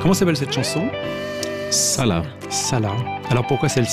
Comment s'appelle cette chanson ? Salah. Salah. Alors pourquoi celle-ci ?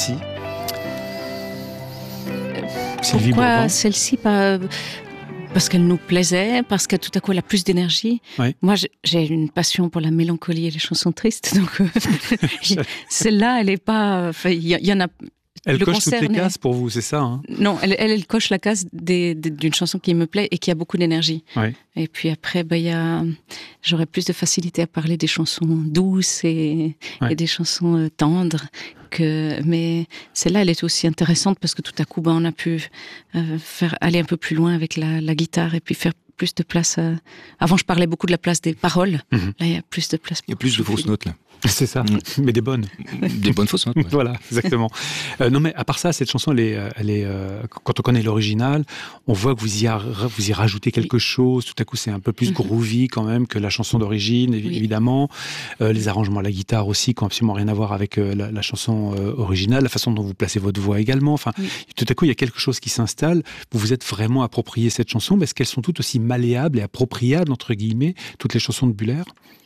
Sylvie Pourquoi Bourbon. celle-ci parce qu'elle nous plaisait, parce que tout à coup elle a plus d'énergie. Oui. Moi j'ai une passion pour la mélancolie et les chansons tristes, donc celle-là elle est pas... Il y en a... Elle Le coche toutes concert les n'est- cases pour vous, c'est ça, hein ? Non, elle coche la case d'une chanson qui me plaît et qui a beaucoup d'énergie. Ouais. Et puis après, j'aurais plus de facilité à parler des chansons douces et des chansons tendres. Mais celle-là, elle est aussi intéressante parce que tout à coup, on a pu aller un peu plus loin avec la guitare et puis faire plus de place. Avant, je parlais beaucoup de la place des paroles. Mhm. Là, il y a plus de place. Il y a plus de fausses notes là. C'est ça, mais des bonnes. Des bonnes fausses notes. Ouais. Voilà, exactement. Non, mais à part ça, cette chanson, elle est quand on connaît l'original, on voit que vous y rajoutez quelque chose. Tout à coup, c'est un peu plus groovy quand même que la chanson d'origine, évidemment. Les arrangements à la guitare aussi, qui n'ont absolument rien à voir avec la chanson originale. La façon dont vous placez votre voix également. Enfin, tout à coup, il y a quelque chose qui s'installe. Vous vous êtes vraiment approprié cette chanson, mais est-ce qu'elles sont toutes aussi malléables et appropriables, entre guillemets, toutes les chansons de Buller ?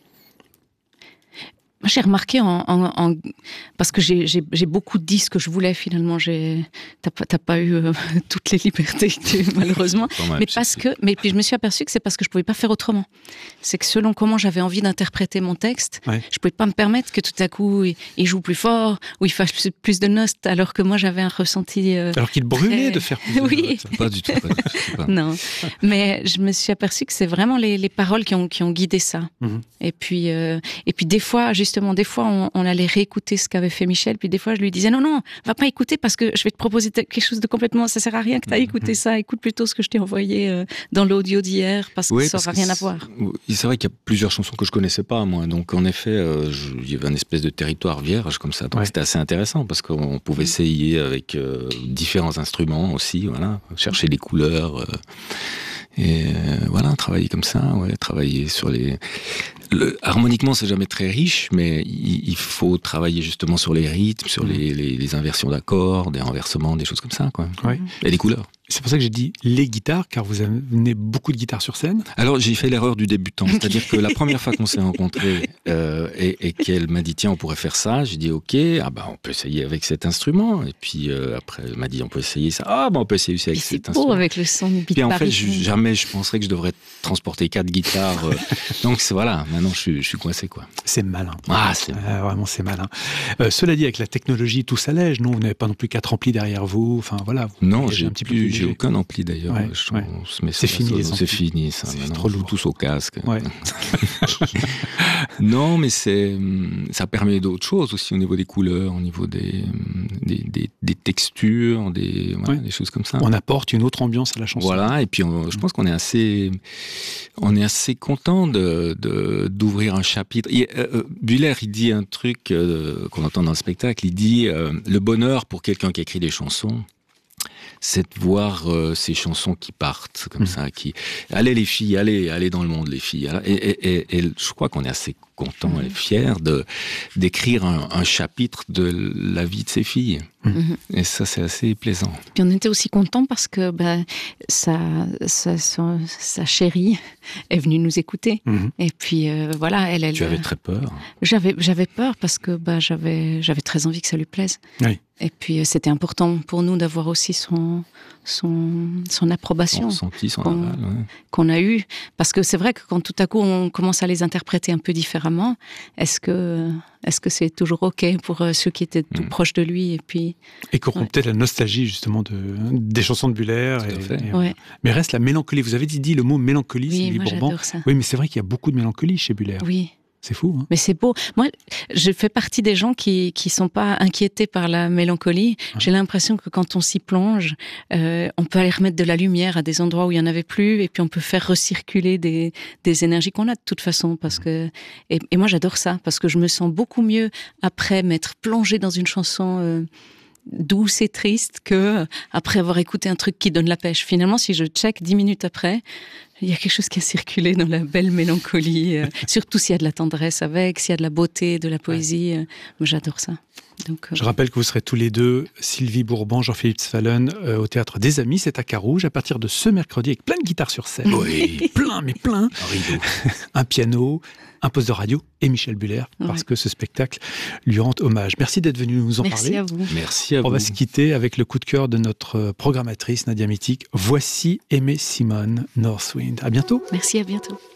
Moi, j'ai remarqué parce que j'ai beaucoup dit ce que je voulais finalement. T'as pas eu toutes les libertés malheureusement. Même, mais puis je me suis aperçue que c'est parce que je pouvais pas faire autrement. C'est que selon comment j'avais envie d'interpréter mon texte, je pouvais pas me permettre que tout à coup il joue plus fort ou il fasse plus de notes, alors que moi j'avais un ressenti. Alors qu'il brûlait de faire plus de notes. Pas du tout. Pas. Non, mais je me suis aperçue que c'est vraiment les paroles qui ont guidé ça. Et puis des fois on allait réécouter ce qu'avait fait Michel, puis des fois je lui disais non, va pas écouter parce que je vais te proposer quelque chose de complètement, ça sert à rien que tu ailles écouter ça, écoute plutôt ce que je t'ai envoyé dans l'audio d'hier parce que ça n'aura rien à voir. C'est vrai qu'il y a plusieurs chansons que je connaissais pas moi, donc en effet il y avait un espèce de territoire vierge comme ça, donc c'était assez intéressant parce qu'on pouvait essayer avec différents instruments aussi, voilà, chercher les couleurs. Et voilà, travailler comme ça, travailler sur harmoniquement, c'est jamais très riche, mais il faut travailler justement sur les rythmes, sur les inversions d'accords, des renversements, des choses comme ça, quoi. Et les couleurs. C'est pour ça que j'ai dit les guitares, car vous amenez beaucoup de guitares sur scène. Alors, j'ai fait l'erreur du débutant. C'est-à-dire que la première fois qu'on s'est rencontrés et qu'elle m'a dit, tiens, on pourrait faire ça, j'ai dit, ok, on peut essayer avec cet instrument. Et puis après, elle m'a dit, on peut essayer ça. On peut essayer aussi avec cet instrument. C'est beau avec le son du beat. Puis en fait, jamais je penserais que je devrais transporter 4 guitares. Donc voilà, maintenant je suis coincé, quoi. C'est malin. Vraiment, c'est malin. Cela dit, avec la technologie, tout s'allège. Non, vous n'avez pas non plus 4 amplis derrière vous. Enfin, voilà. Non, j'ai aucun ampli d'ailleurs. C'est fini. C'est fini, ça. C'est trop lourd. Tous au casque. Ouais. Non, mais ça permet d'autres choses aussi au niveau des couleurs, au niveau des textures, des choses comme ça. On apporte une autre ambiance à la chanson. Voilà, et puis je pense qu'on est assez content d'ouvrir un chapitre. Buller, il dit un truc qu'on entend dans le spectacle. Il dit le bonheur pour quelqu'un qui écrit des chansons, c'est de voir ces chansons qui partent comme ça, allez les filles, allez dans le monde les filles. Et je crois qu'on est assez content et fier d'écrire un chapitre de la vie de ces filles. Et ça, c'est assez plaisant. Puis on était aussi contents parce que sa chérie est venue nous écouter. Et puis voilà, elle. Tu avais très peur. J'avais peur parce que j'avais très envie que ça lui plaise. Oui. Et puis c'était important pour nous d'avoir aussi son approbation. Son ressenti, son aval, qu'on a eu. Parce que c'est vrai que quand tout à coup on commence à les interpréter un peu différemment, est-ce que c'est toujours OK pour ceux qui étaient tout proches de lui et qui auront peut-être la nostalgie justement des chansons de Buller. Mais reste la mélancolie. Vous avez dit le mot mélancolie, Sylvie Bourbon. J'adore ça. Oui, mais c'est vrai qu'il y a beaucoup de mélancolie chez Buller. Oui. C'est fou, hein. Mais c'est beau. Moi, je fais partie des gens qui sont pas inquiétés par la mélancolie. J'ai l'impression que quand on s'y plonge, on peut aller remettre de la lumière à des endroits où il y en avait plus, et puis on peut faire recirculer des énergies qu'on a de toute façon. Parce que et moi j'adore ça parce que je me sens beaucoup mieux après m'être plongée dans une chanson douce et triste que après avoir écouté un truc qui donne la pêche. Finalement, si je check 10 minutes après, il y a quelque chose qui a circulé dans la belle mélancolie, surtout s'il y a de la tendresse avec, s'il y a de la beauté, de la poésie. Moi, j'adore ça. Donc, Je rappelle que vous serez tous les deux, Sylvie Bourban, Jean-Philippe Sfalen, au Théâtre des Amis, c'est à Carouge, à partir de ce mercredi, avec plein de guitares sur scène. Oui. Plein, mais plein. Un rideau. Un piano, un poste de radio et Michel Buller, parce que ce spectacle lui rend hommage. Merci d'être venu nous en parler. Merci à vous. Merci à vous. On va se quitter avec le coup de cœur de notre programmatrice Nadia Mittig. Voici Aimé Simone, Northwind. À bientôt. Merci, à bientôt.